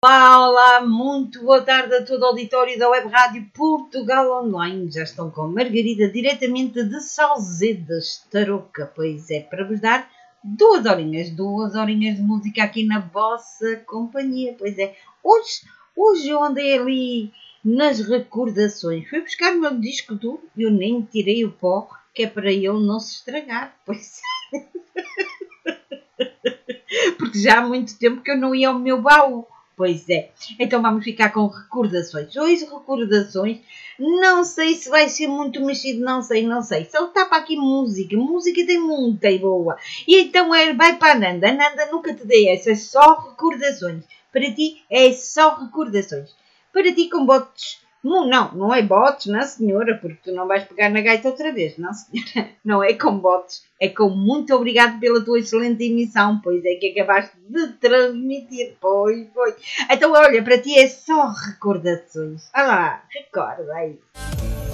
Olá, muito boa tarde a todo o auditório da Web Rádio Portugal Online. Já estão com Margarida, diretamente de Salzedas, Tarouca. Pois é, para vos dar 2 horinhas de música aqui na vossa companhia. Pois é, hoje eu andei ali nas recordações. Fui buscar o meu disco duro e eu nem tirei o pó, que é para ele não se estragar. Pois é. Porque já há muito tempo que eu não ia ao meu baú. Pois é, então vamos ficar com recordações. Hoje recordações, não sei se vai ser muito mexido, não sei. Só está para aqui música tem muita e boa. E então vai para a Nanda, nunca te dei essa, é só recordações. Para ti é só recordações. Para ti com botes, não é botes, não senhora, porque tu não vais pegar na gaita outra vez, não senhora. Não é com botes, é com muito obrigado pela tua excelente emissão, pois é que acabaste de transmitir, pois. Então olha, para ti é só recordações. Olha lá, recorda aí.